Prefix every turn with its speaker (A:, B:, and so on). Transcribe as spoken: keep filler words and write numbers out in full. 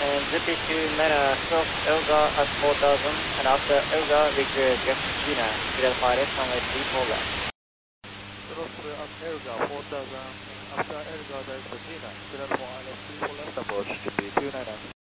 A: And zippy to Mena, Silk Elgar at four thousand, and after Elgar, Victor Jeff Gina, Kilo Fire, runway three four left.
B: Zero three at Elgar, four thousand, after Elgar, there's the Gina, Kilo four, three four left approach to be two nine nine.